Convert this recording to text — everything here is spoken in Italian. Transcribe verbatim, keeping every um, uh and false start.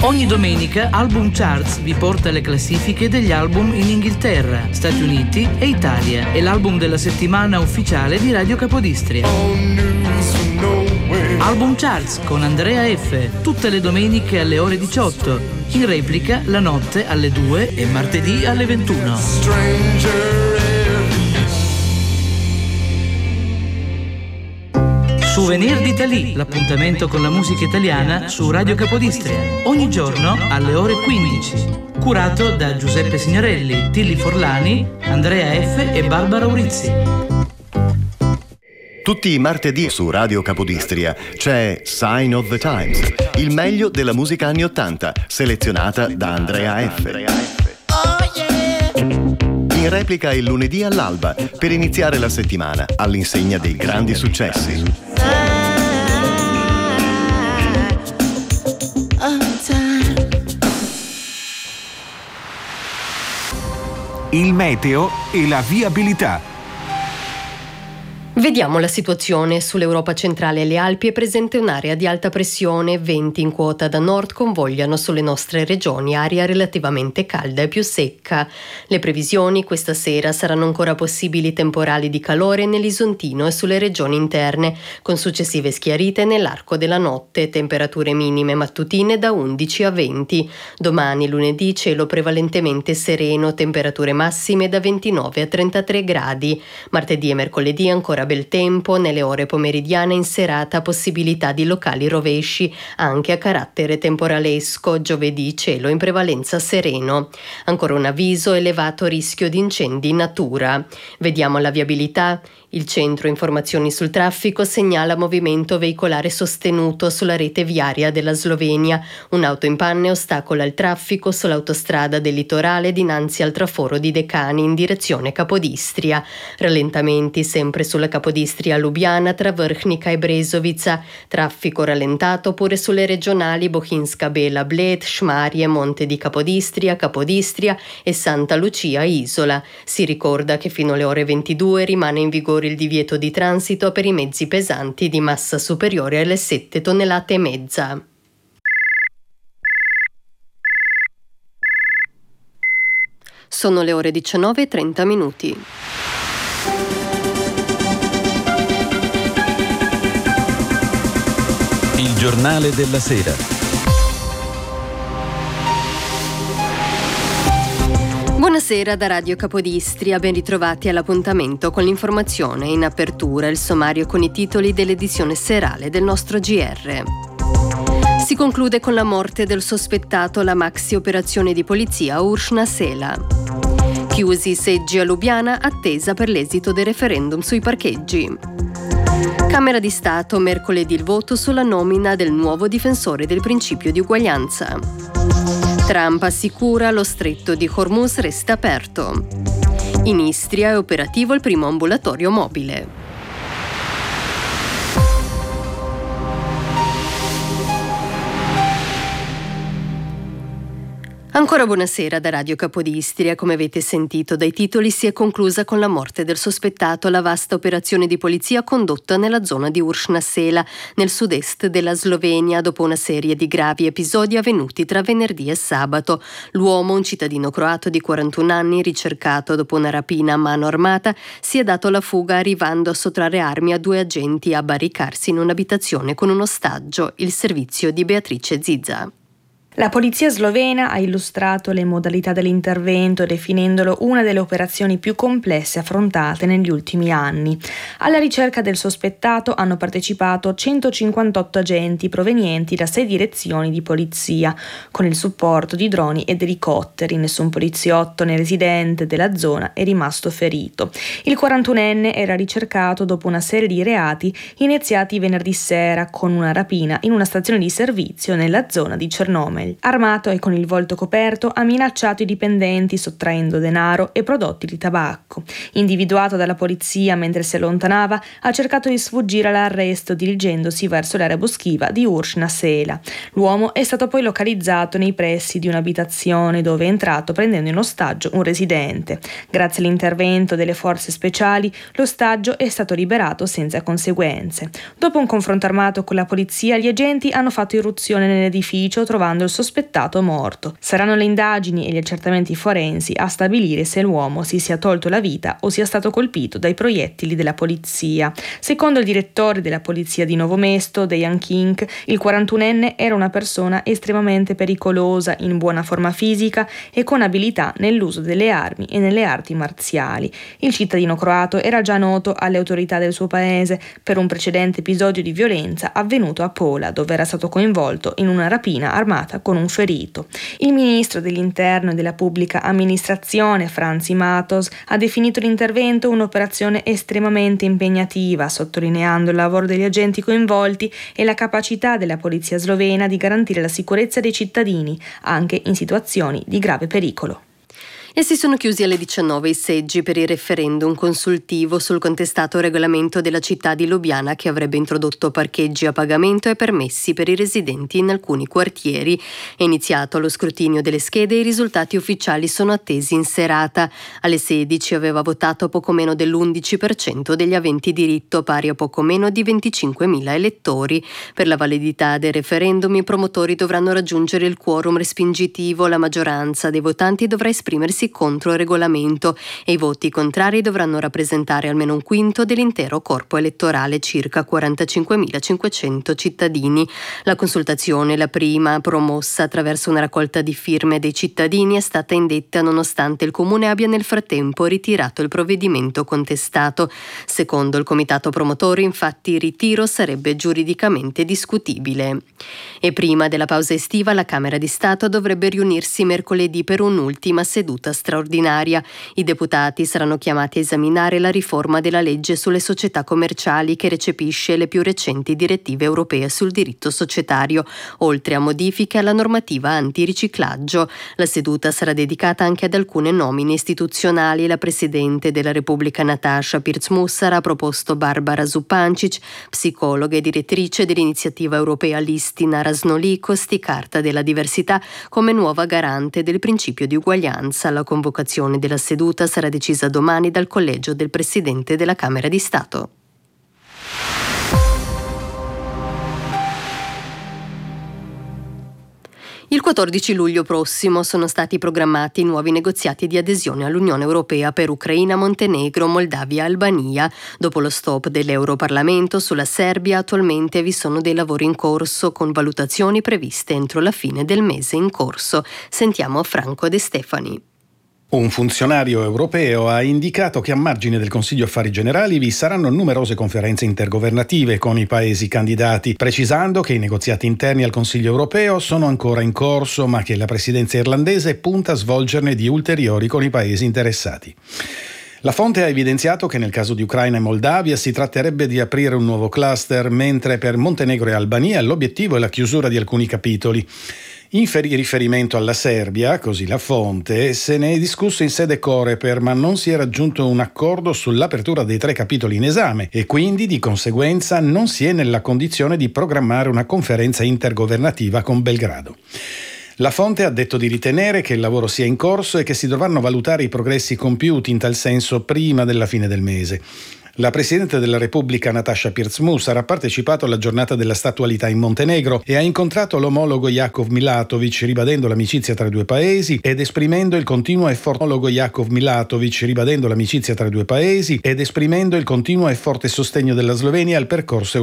Ogni domenica Album Charts vi porta le classifiche degli album in Inghilterra, Stati Uniti e Italia. È l'album della settimana ufficiale di Radio Capodistria. Album Charts con Andrea F. Tutte le domeniche alle ore diciotto. In replica la notte alle due e martedì alle ventuno. Souvenir d'Italie, l'appuntamento con la musica italiana su Radio Capodistria, ogni giorno alle ore quindici. Curato da Giuseppe Signorelli, Tilly Forlani, Andrea F. e Barbara Urizzi. Tutti i martedì su Radio Capodistria c'è Sign of the Times, il meglio della musica anni ottanta, selezionata da Andrea F. In replica il lunedì all'alba, per iniziare la settimana all'insegna dei grandi successi. Il meteo e la viabilità. Vediamo la situazione. Sull'Europa centrale e le Alpi è presente un'area di alta pressione, venti in quota da nord convogliano sulle nostre regioni, aria relativamente calda e più secca. Le previsioni: questa sera saranno ancora possibili temporali di calore nell'Isontino e sulle regioni interne, con successive schiarite nell'arco della notte, temperature minime mattutine da undici a venti. Domani lunedì cielo prevalentemente sereno, temperature massime da ventinove a trentatré gradi. Martedì e mercoledì ancora bel tempo, nelle ore pomeridiane in serata possibilità di locali rovesci anche a carattere temporalesco. Giovedì cielo in prevalenza sereno. Ancora un avviso: elevato rischio di incendi in natura. Vediamo la viabilità. Il centro informazioni sul traffico segnala movimento veicolare sostenuto sulla rete viaria della Slovenia. Un'auto in panne ostacola il traffico sull'autostrada del litorale dinanzi al traforo di Decani in direzione Capodistria. Rallentamenti sempre sulla Capodistria Lubiana tra Vrhnica e Brezovica. Traffico rallentato pure sulle regionali Bohinska Bela Bled, Šmarje, Monte di Capodistria, Capodistria e Santa Lucia Isola. Si ricorda che fino alle ore ventidue rimane in vigore il divieto di transito per i mezzi pesanti di massa superiore alle sette tonnellate e mezza. Sono le ore diciannove e trenta minuti. Il giornale della sera. Buonasera da Radio Capodistria, ben ritrovati all'appuntamento con l'informazione. In apertura il sommario con i titoli dell'edizione serale del nostro G R. Si conclude con la morte del sospettato alla maxi operazione di polizia a Urshna Sela. Chiusi i seggi a Lubiana, attesa per l'esito del referendum sui parcheggi. Camera di Stato, mercoledì il voto sulla nomina del nuovo difensore del principio di uguaglianza. Trump assicura lo stretto di Hormuz resta aperto. In Istria è operativo il primo ambulatorio mobile. Ancora buonasera da Radio Capodistria. Come avete sentito dai titoli, si è conclusa con la morte del sospettato la vasta operazione di polizia condotta nella zona di Urshna Sela, nel sud-est della Slovenia, dopo una serie di gravi episodi avvenuti tra venerdì e sabato. L'uomo, un cittadino croato di quarantuno anni, ricercato dopo una rapina a mano armata, si è dato alla fuga arrivando a sottrarre armi a due agenti e a barricarsi in un'abitazione con un ostaggio. Il servizio di Beatrice Zizza. La polizia slovena ha illustrato le modalità dell'intervento definendolo una delle operazioni più complesse affrontate negli ultimi anni. Alla ricerca del sospettato hanno partecipato centocinquantotto agenti provenienti da sei direzioni di polizia, con il supporto di droni ed elicotteri. Nessun poliziotto né residente della zona è rimasto ferito. Il quarantunenne era ricercato dopo una serie di reati iniziati venerdì sera con una rapina in una stazione di servizio nella zona di Chernomel. Armato e con il volto coperto, ha minacciato i dipendenti sottraendo denaro e prodotti di tabacco. Individuato dalla polizia mentre si allontanava, ha cercato di sfuggire all'arresto dirigendosi verso l'area boschiva di Urshna Sela. L'uomo è stato poi localizzato nei pressi di un'abitazione dove è entrato prendendo in ostaggio un residente. Grazie all'intervento delle forze speciali, l'ostaggio è stato liberato senza conseguenze. Dopo un confronto armato con la polizia, gli agenti hanno fatto irruzione nell'edificio trovando il sospettato morto. Saranno le indagini e gli accertamenti forensi a stabilire se l'uomo si sia tolto la vita o sia stato colpito dai proiettili della polizia. Secondo il direttore della polizia di Novo Mesto, Dejan Kink, il quarantunenne era una persona estremamente pericolosa, in buona forma fisica e con abilità nell'uso delle armi e nelle arti marziali. Il cittadino croato era già noto alle autorità del suo paese per un precedente episodio di violenza avvenuto a Pola, dove era stato coinvolto in una rapina armata con un ferito. Il ministro dell'Interno e della Pubblica Amministrazione, Franzi Matos, ha definito l'intervento un'operazione estremamente impegnativa, sottolineando il lavoro degli agenti coinvolti e la capacità della polizia slovena di garantire la sicurezza dei cittadini, anche in situazioni di grave pericolo. E si sono chiusi alle diciannove i seggi per il referendum consultivo sul contestato regolamento della città di Lubiana che avrebbe introdotto parcheggi a pagamento e permessi per i residenti in alcuni quartieri. È iniziato lo scrutinio delle schede e i risultati ufficiali sono attesi in serata. Alle sedici aveva votato poco meno dell'undici per cento degli aventi diritto, pari a poco meno di venticinquemila elettori. Per la validità del referendum i promotori dovranno raggiungere il quorum respingitivo, la maggioranza dei votanti dovrà esprimersi contro il regolamento e i voti contrari dovranno rappresentare almeno un quinto dell'intero corpo elettorale, circa quarantacinquemilacinquecento cittadini. La consultazione, la prima promossa attraverso una raccolta di firme dei cittadini, è stata indetta nonostante il Comune abbia nel frattempo ritirato il provvedimento contestato. Secondo il comitato promotore, infatti, il ritiro sarebbe giuridicamente discutibile. E prima della pausa estiva la Camera di Stato dovrebbe riunirsi mercoledì per un'ultima seduta straordinaria. I deputati saranno chiamati a esaminare la riforma della legge sulle società commerciali che recepisce le più recenti direttive europee sul diritto societario, oltre a modifiche alla normativa antiriciclaggio. La seduta sarà dedicata anche ad alcune nomine istituzionali. La Presidente della Repubblica Nataša Pirc-Musar ha proposto Barbara Zupancic, psicologa e direttrice dell'iniziativa europea Listina Raznolikosти, Carta della diversità, come nuova garante del principio di uguaglianza. La convocazione della seduta sarà decisa domani dal collegio del Presidente della Camera di Stato. Il quattordici luglio prossimo sono stati programmati nuovi negoziati di adesione all'Unione Europea per Ucraina, Montenegro, Moldavia e Albania. Dopo lo stop dell'Europarlamento sulla Serbia, attualmente vi sono dei lavori in corso con valutazioni previste entro la fine del mese in corso. Sentiamo Franco De Stefani. Un funzionario europeo ha indicato che a margine del Consiglio Affari Generali vi saranno numerose conferenze intergovernative con i paesi candidati, precisando che i negoziati interni al Consiglio europeo sono ancora in corso, ma che la presidenza irlandese punta a svolgerne di ulteriori con i paesi interessati. La fonte ha evidenziato che nel caso di Ucraina e Moldavia si tratterebbe di aprire un nuovo cluster, mentre per Montenegro e Albania l'obiettivo è la chiusura di alcuni capitoli. In riferimento alla Serbia, così la fonte, se ne è discusso in sede Coreper, ma non si è raggiunto un accordo sull'apertura dei tre capitoli in esame e quindi di conseguenza non si è nella condizione di programmare una conferenza intergovernativa con Belgrado. La fonte ha detto di ritenere che il lavoro sia in corso e che si dovranno valutare i progressi compiuti in tal senso prima della fine del mese. La Presidente della Repubblica Nataša Pirc-Musar ha partecipato alla giornata della statualità in Montenegro e ha incontrato l'omologo Jakov Milatovic, ribadendo l'amicizia tra i due paesi ed esprimendo il continuo e forte omologo Jakov Milatovic, ribadendo l'amicizia tra i due paesi ed esprimendo il continuo e forte sostegno della Slovenia al percorso